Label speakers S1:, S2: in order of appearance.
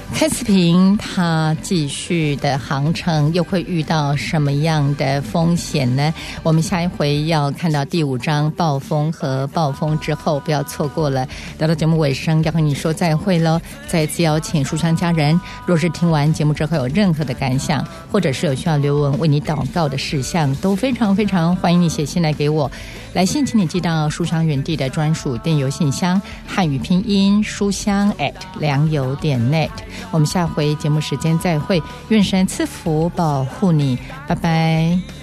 S1: 开次坪它继续的航程又会遇到什么样的风险呢？我们下一回要看到第5章暴风和暴风之后，不要错过了。到了节目尾声要和你说再会咯，再次邀请书香家人，若是听完节目之后有任何的感想，或者是有需要留文为你祷告的事项，都非常非常欢迎你写信来给我。来信请你寄到书香园地的专属电邮信箱，汉语拼音书香@良友.net。我们下回节目时间再会，愿神赐福保护你，拜拜。